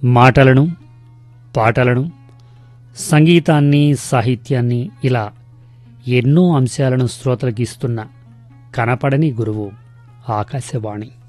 మాటలను, పాటలను, సంగీతాన్ని, సాహిత్యాన్ని ఇలా ఎన్నో అంశాలను శ్రోతలకిస్తున్న కనపడని గురువు ఆకాశవాణి.